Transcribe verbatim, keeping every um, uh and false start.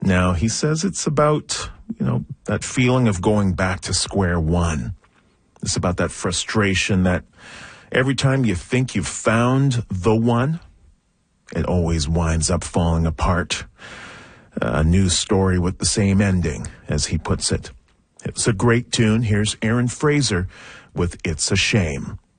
Now, he says it's about, you know, that feeling of going back to square one. It's about that frustration that every time you think you've found the one, it always winds up falling apart. A new story with the same ending, as he puts it. It's a great tune. Here's Aaron Fraser with It's a Shame.